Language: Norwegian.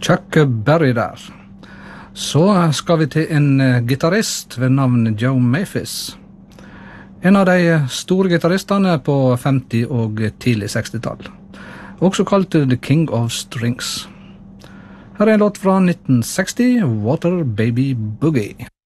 Chuck Berry der. Så skal vi til en gitarrist ved navn Joe Maphis. En av de store gitarristene på 50- og tidlig 60-tall. Også kalt The King of Strings. Her er en låt fra 1960, Water Baby Boogie.